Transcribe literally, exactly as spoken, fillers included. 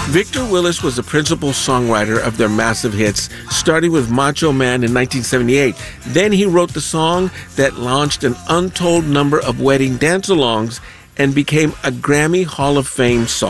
Victor Willis was the principal songwriter of their massive hits, starting with Macho Man in nineteen seventy-eight. Then he wrote the song that launched an untold number of wedding dance-alongs and became a Grammy Hall of Fame song.